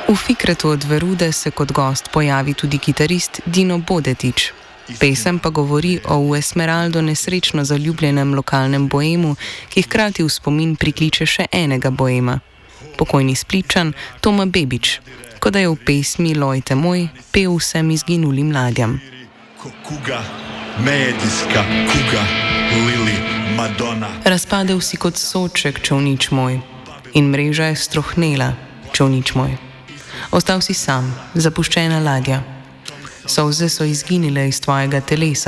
V Fikretu od Verude se kot gost pojavi tudi kitarist Dino Bodetič. Pesem pa govori o v Esmeraldo nesrečno zaljubljenem lokalnem boemu, ki hkrati v spomin prikliče še enega boema. Pokojni Splitčan Toma Bebič, ko da je v pesmi Lojte moj pel vsem izginulim ladjam. Razpadel si kot soček, čolnič moj, in mreža je strohnela, čolnič moj. Ostal si sam, zapuščena ladja. Solze so izginile iz tvojega telesa.